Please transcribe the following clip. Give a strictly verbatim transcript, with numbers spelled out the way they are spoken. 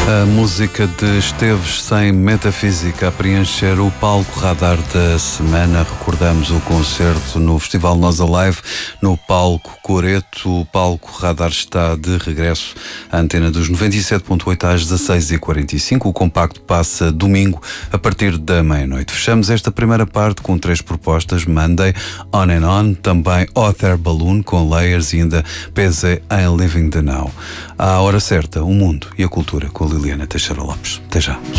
A música de Esteves sem Metafísica a preencher o palco radar da semana. Recordamos o concerto no Festival Nós Alive, no palco Coreto. O palco radar está de regresso à antena dos noventa e sete ponto oito às dezasseis e quarenta e cinco. O compacto passa domingo a partir da meia-noite. Fechamos esta primeira parte com três propostas: Monday, On and On, também Hot Air Balloon com Layers e ainda P Z em Living the Now. À hora certa, o mundo e a cultura com a Liliana Teixeira Lopes. Até já.